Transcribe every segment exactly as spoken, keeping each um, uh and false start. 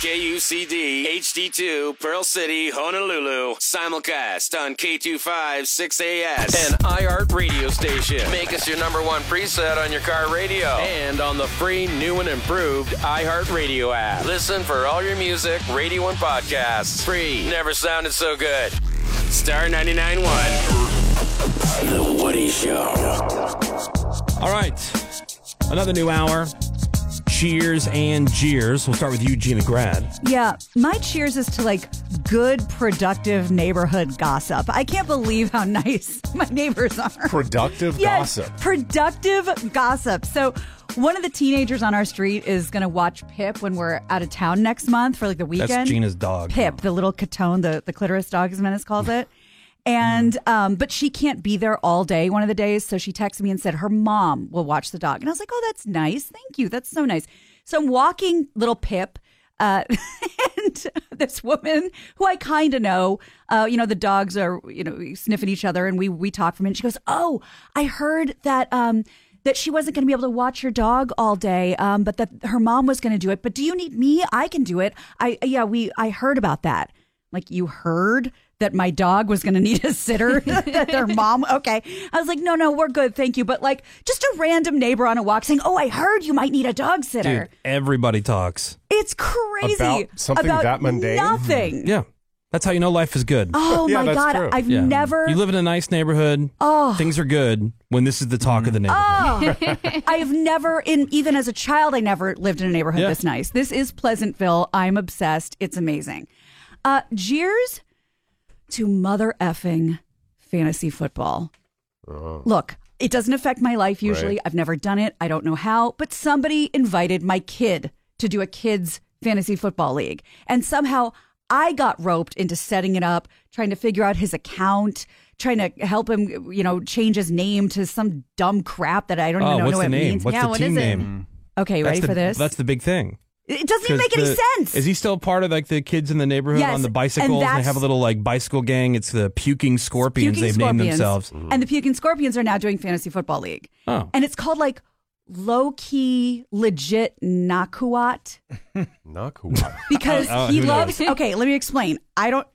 K U C D, H D two, Pearl City, Honolulu. Simulcast on K twenty-five six A S. An iHeart radio station. Make us your number one preset on your car radio. And on the free, new and improved iHeart Radio app. Listen for all your music, radio, and podcasts. Free. Never sounded so good. Star ninety-nine point one. The Woody Show. All right. Another new hour. Cheers and jeers. We'll start with you, Gina Grad. Yeah, my cheers is to like good, productive neighborhood gossip. I can't believe how nice my neighbors are. Productive yes, gossip. Productive gossip. So one of the teenagers on our street is going to watch Pip when we're out of town next month for like the weekend. That's Gina's dog. Pip, the little Catone, the, the clitoris dog, as Menace calls it. And, um, but she can't be there all day one of the days. So she texted me and said her mom will watch the dog. And I was like, oh, that's nice. Thank you. That's so nice. So I'm walking little Pip, uh, and this woman who I kind of know, uh, you know, the dogs are, you know, sniffing each other and we, we talk for a minute. She goes, oh, I heard that, um, that she wasn't going to be able to watch your dog all day, um, but that her mom was going to do it. But do you need me? I can do it. I, yeah, we, I heard about that. Like, you heard that my dog was going to need a sitter, that their mom. Okay. I was like, no, no, we're good. Thank you. But like just a random neighbor on a walk saying, oh, I heard you might need a dog sitter. Dude, everybody talks. It's crazy. About something about that mundane? Nothing. Yeah. That's how you know life is good. Oh, Yeah, my that's God. true. I've Yeah. never. You live in a nice neighborhood. Oh. Things are good when this is the talk of the neighborhood. Oh, I've never, in even as a child, I never lived in a neighborhood Yeah. this nice. This is Pleasantville. I'm obsessed. It's amazing. Uh, jeers to mother effing fantasy football. Oh. Look, it doesn't affect my life usually. Right. I've never done it. I don't know how, but somebody invited my kid to do a kids fantasy football league. And somehow I got roped into setting it up, trying to figure out his account, trying to help him, you know, change his name to some dumb crap that I don't Oh, even know what's what the it name? means. What's yeah, the what team is it? name? Okay, That's ready the, for this? That's the big thing. It doesn't even make any the- sense. Is he still part of like the kids in the neighborhood Yes, on the and bicycles? And they that's- have a little like bicycle gang. It's the Puking Scorpions. Puking They've named Scorpions. themselves. And the Puking Scorpions are now doing fantasy football league. Oh. And it's called like low key legit Nakuat Not cool. because Oh, he who loves. Okay, let me explain. I don't.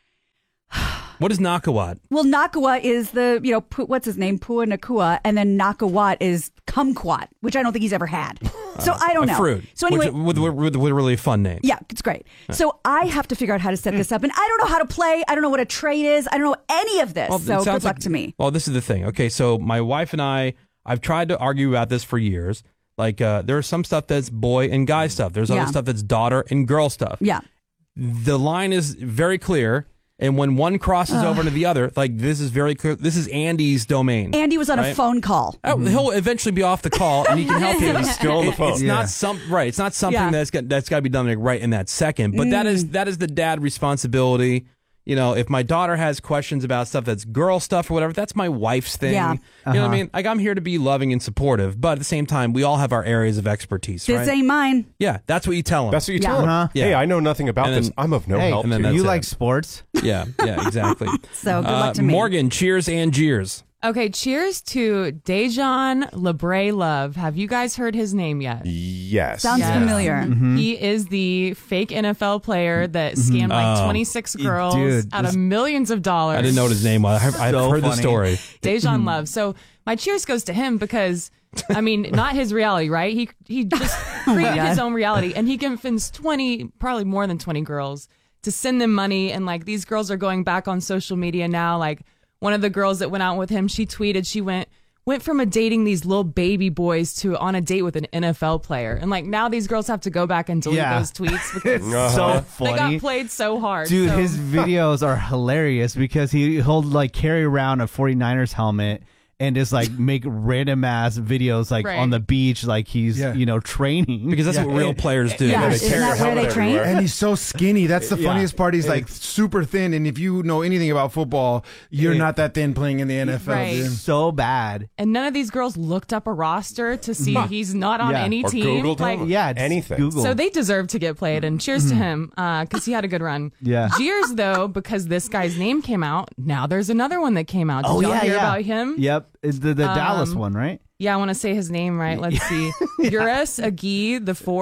What is Nakawat? Well, Nakawat is the, you know, Pu, what's his name? Pua Nakua. And then Nakawat is kumquat, which I don't think he's ever had. So I don't a know. fruit. So anyway. Which, with, with, with a really fun name. Yeah, it's great. So I have to figure out how to set this up. And I don't know how to play. I don't know what a trade is. I don't know any of this. Well, it so good sounds luck like- to me. Well, this is the thing. Okay, so my wife and I, I've tried to argue about this for years. Like, uh, there's some stuff that's boy and guy stuff. There's Yeah. other stuff that's daughter and girl stuff. Yeah. The line is very clear. And when one crosses over into the other, like this is very clear. This is Andy's domain. Andy was on a right? phone call. Oh, he'll eventually be off the call, and he can help you. He's still on the It- phone. It's Yeah. not some right. It's not something Yeah. that's got that's got to be done like right in that second. But that is that is the dad responsibility. You know, if my daughter has questions about stuff that's girl stuff or whatever, that's my wife's thing. Yeah. You know what I mean? Like I'm here to be loving and supportive, but at the same time, we all have our areas of expertise. This right? ain't mine. Yeah, that's what you tell them. That's what you Yeah. tell him. Uh-huh. Hey, Yeah. I know nothing about And then- this. I'm of no Hey, help and then to that's you. you it. like sports? yeah, yeah, exactly. So good Uh, luck to me. Morgan, cheers and jeers. Okay, cheers to Dejan Lebre Love. Have you guys heard his name yet? Yes. Sounds Yes. familiar. He is the fake N F L player that scammed like Oh. twenty-six girls Dude, out this- of millions of dollars. I didn't know what his name was. I've, I've So heard the funny. story. Dejan Love. So my cheers goes to him because, I mean, not his reality, right? He he just created his own reality, and he convinced twenty, probably more than twenty girls to send them money. And like these girls are going back on social media now. Like one of the girls that went out with him, she tweeted she went went from a dating these little baby boys to on a date with an N F L player, and like now these girls have to go back and delete Yeah. those tweets because So they got funny. played so hard. Dude, So- his videos are hilarious because he, he'll like carry around a 49ers helmet and just like make random ass videos like Right. on the beach like he's, Yeah. you know, training. Because that's Yeah. what real players do. Yeah, they isn't carry that a where helmet they train? everywhere. And he's so skinny. That's the Yeah. funniest part. He's like super thin. And if you know anything about football, you're Yeah. not that thin playing in the N F L. Right. Dude. So bad. and none of these girls looked up a roster to see he's not on Yeah. any Or team. Googled like, him. Yeah, just Anything. Google. So they deserve to get played, and cheers to him because he had a good run. Yeah. Cheers, though, because this guy's name came out. Now there's another one that came out. Did oh y'all yeah, hear yeah. about him? Yep, it's the the Dallas Um, one, right? Yeah, I want to say his name right. Let's see. Uras Agi the fourth.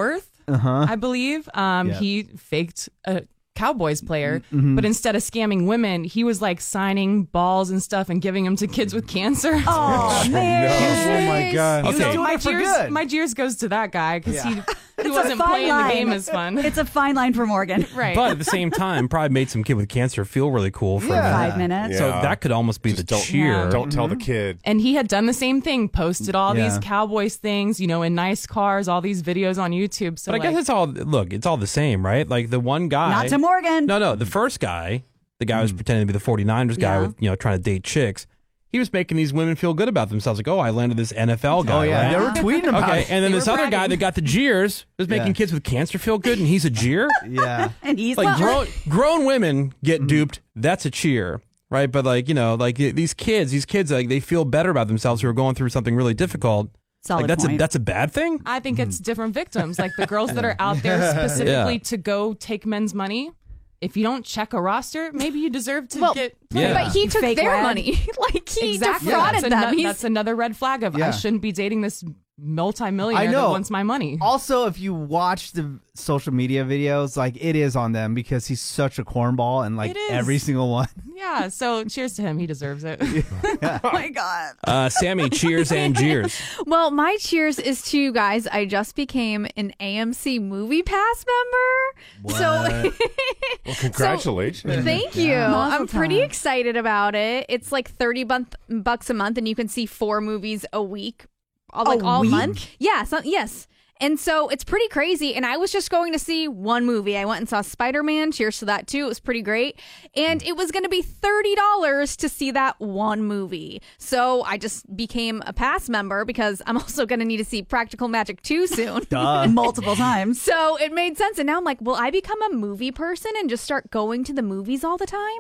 Uh-huh. I believe. Um, Yeah. He faked a Cowboys player, Mm-hmm. but instead of scamming women, he was like signing balls and stuff and giving them to kids with cancer. Oh, man. Oh my god. He's So doing my it for cheers, good. my cheers goes to that guy because he, he It's a wasn't fine playing line. the game as fun. It's a fine line for Morgan. Right. But at the same time, probably made some kid with cancer feel really cool for a Yeah. minute. Five minutes. So Yeah. that could almost be Just the don't- cheer. Don't tell the kid. And he had done the same thing, posted all Yeah. these Cowboys things, you know, in nice cars, all these videos on YouTube. So But I guess like, it's all look, it's all the same, right? Like the one guy Not to Morgan. No, no, the first guy, the guy who was pretending to be the 49ers guy Yeah. with, you know, trying to date chicks. He was making these women feel good about themselves, like, oh, I landed this N F L guy. Oh, yeah. right? They were tweeting about Okay, it. and then They this were other guy bragging. that got the jeers was making Yeah. kids with cancer feel good, and he's a jeer. Yeah. And he's Like well, grown grown women get duped. That's a cheer, right? But like you know, like these kids, these kids, like they feel better about themselves who are going through something really difficult. Solid like that's point. a that's a bad thing. I think it's different victims, like the girls that are out there specifically Yeah. to go take men's money. If you don't check a roster, maybe you deserve to Well, get. Yeah. But he took Fake their red. money. Like he Exactly. defrauded that's, them. ano- He's- that's another red flag of Yeah. I shouldn't be dating this multimillionaire I know. that wants my money. Also, if you watch the social media videos, like it is on them because he's such a cornball and like It is. every single one. Yeah, so cheers to him. He deserves it. oh my God. Uh, Sammy, cheers and jeers. Well, my cheers is to you guys. I just became an A M C Movie Pass member. So Well, congratulations. thank you. Mazel I'm pretty tov. excited about it. It's like thirty bucks bucks a month, and you can see four movies a week, uh, like all week? month. Yeah, so, yes. And so it's pretty crazy. And I was just going to see one movie. I went and saw Spider-Man. Cheers to that too. It was pretty great. And it was going to be thirty dollars to see that one movie. So I just became a pass member because I'm also going to need to see Practical Magic two soon. Duh. Multiple times. So it made sense. And now I'm like, will I become a movie person and just start going to the movies all the time?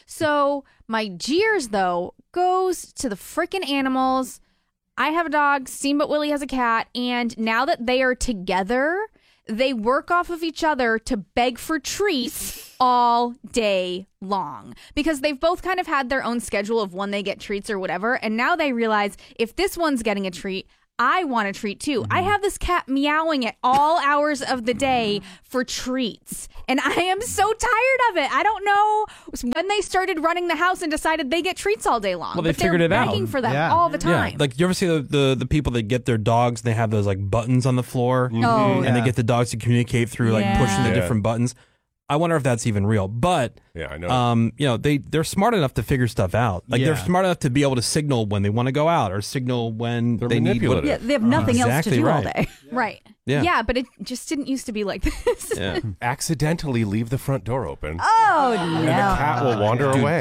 So my jeers, though, goes to the freaking animals. I have a dog, Steamboat Willie has a cat, and now that they are together, they work off of each other to beg for treats all day long because they've both kind of had their own schedule of when they get treats or whatever. And now they realize if this one's getting a treat, I want a treat too. I have this cat meowing at all hours of the day for treats. And I am so tired of it. I don't know when they started running the house and decided they get treats all day long. Well, they but they're figured it out. begging for them Yeah. all the time. Yeah, like you ever see the, the the people that get their dogs and they have those like buttons on the floor, Oh, and Yeah. they get the dogs to communicate through like Yeah. pushing the Yeah. different buttons. I wonder if that's even real, but Yeah, I know. um, you know, they they're smart enough to figure stuff out. Like they're Yeah. smart enough to be able to signal when they want to go out or signal when They're they need. manipulative. Yeah, they have nothing else to Exactly do all right. day. Right. Yeah. Yeah, but it just didn't used to be like this. Yeah. Accidentally leave the front door open, Oh, and the no. cat will wander away.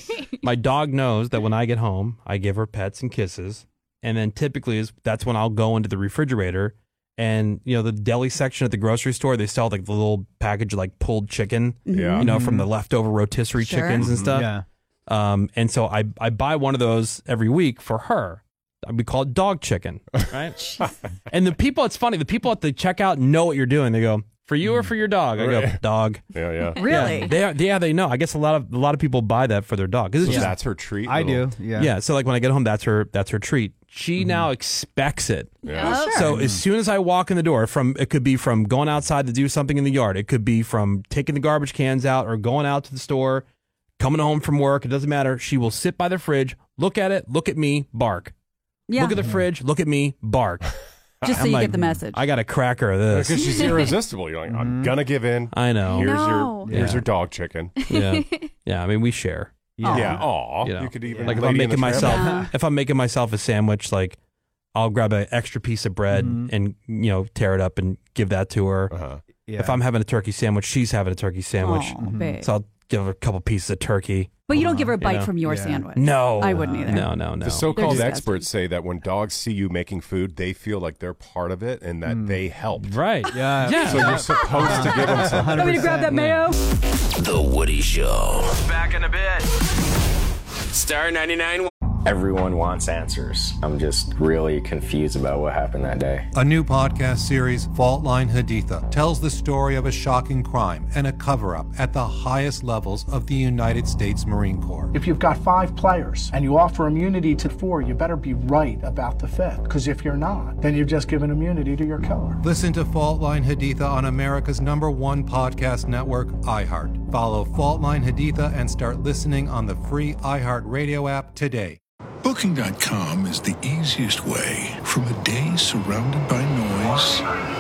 My dog knows that when I get home, I give her pets and kisses, and then typically is that's when I'll go into the refrigerator. And you know the deli section at the grocery store, they sell like the little package of like pulled chicken, Yeah. you know, from the leftover rotisserie Sure. chickens and stuff. Yeah. Um, and so I I buy one of those every week for her. We call it dog chicken, right? And the people, it's funny. The people at the checkout know what you're doing. They go, "For you or for your dog?" I go, Right. "Dog." Yeah, yeah. Really? Yeah, they are, yeah, they know. I guess a lot of a lot of people buy that for their dog. 'Cause it's So just- that's her treat. I little- do. Yeah. yeah. So like when I get home, that's her that's her treat. She now expects it. Yeah. Oh, So as soon as I walk in the door, from it could be from going outside to do something in the yard, it could be from taking the garbage cans out or going out to the store, coming home from work. It doesn't matter. She will sit by the fridge, look at it, look at me, bark. Yeah. Look at the fridge, look at me, bark. Just so I'm you like, get the message. I got a cracker of this. Because she's irresistible. You're like, I'm gonna give in. I know. Here's No. your here's Yeah. your dog chicken. Yeah, yeah. I mean, we share. Yeah. Yeah. Aw. You know. You could even Like if Lady I'm and the making Tramp. myself, Yeah. if I'm making myself a sandwich, like I'll grab an extra piece of bread Mhm. and you know tear it up and give that to her. Uh-huh. Yeah. If I'm having a turkey sandwich, she's having a turkey sandwich. Aw, babe. So I'll give her a couple pieces of turkey. But you don't give her a bite know. from your Yeah. sandwich. No, I wouldn't either. No, no, no. The so-called disgusting. experts say that when dogs see you making food, they feel like they're part of it and that they helped. Right. Yeah. Yeah. So you're supposed to give them some. Want me to grab that mayo? The Woody Show. Back in a bit. Star ninety-nine. Everyone wants answers. I'm just really confused about what happened that day. A new podcast series, Fault Line Haditha, tells the story of a shocking crime and a cover-up at the highest levels of the United States Marine Corps. If you've got five players and you offer immunity to four, you better be right about the fifth. Because if you're not, then you've just given immunity to your killer. Listen to Fault Line Haditha on America's number one podcast network, iHeart. Follow Fault Line Haditha and start listening on the free iHeart Radio app today. Booking dot com is the easiest way from a day surrounded by noise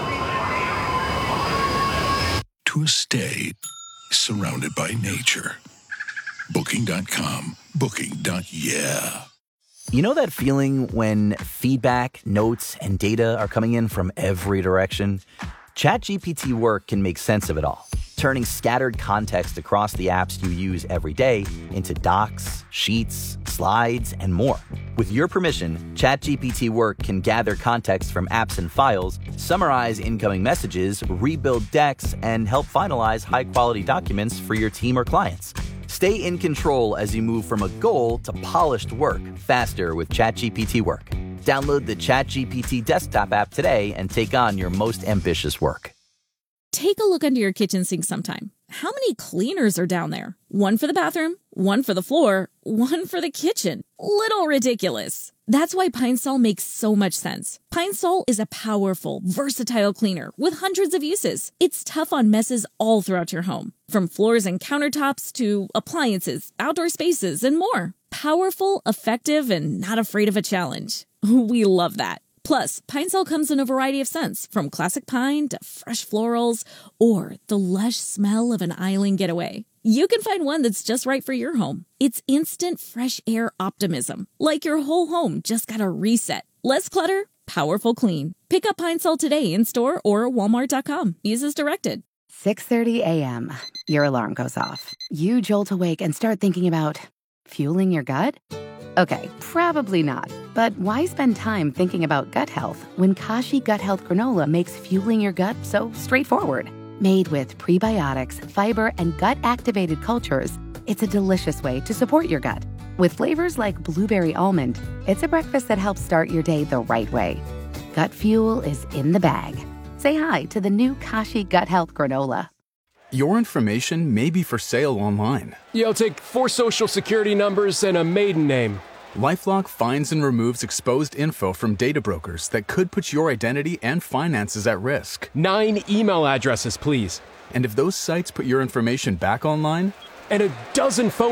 to a stay surrounded by nature. Booking dot com. Booking. Yeah. You know that feeling when feedback, notes, and data are coming in from every direction? ChatGPT Work can make sense of it all, turning scattered context across the apps you use every day into docs, sheets, slides, and more. With your permission, ChatGPT Work can gather context from apps and files, summarize incoming messages, rebuild decks, and help finalize high-quality documents for your team or clients. Stay in control as you move from a goal to polished work faster with ChatGPT Work. Download the ChatGPT desktop app today and take on your most ambitious work. Take a look under your kitchen sink sometime. How many cleaners are down there? One for the bathroom, one for the floor, one for the kitchen. Little ridiculous. That's why Pine Sol makes so much sense. Pine Sol is a powerful, versatile cleaner with hundreds of uses. It's tough on messes all throughout your home, from floors and countertops to appliances, outdoor spaces, and more. Powerful, effective, and not afraid of a challenge. We love that. Plus, Pine Sol comes in a variety of scents, from classic pine to fresh florals or the lush smell of an island getaway. You can find one that's just right for your home. It's instant fresh air optimism, like your whole home just got a reset. Less clutter, powerful clean. Pick up Pine Sol today in store or walmart dot com. Use as directed. six thirty a.m. Your alarm goes off. You jolt awake and start thinking about fueling your gut? Okay, probably not. But why spend time thinking about gut health when Kashi Gut Health Granola makes fueling your gut so straightforward? Made with prebiotics, fiber, and gut-activated cultures, it's a delicious way to support your gut. With flavors like blueberry almond, it's a breakfast that helps start your day the right way. Gut fuel is in the bag. Say hi to the new Kashi Gut Health Granola. Your information may be for sale online. Yo, take four social security numbers and a maiden name. LifeLock finds and removes exposed info from data brokers that could put your identity and finances at risk. Nine email addresses, please. And if those sites put your information back online? And a dozen phone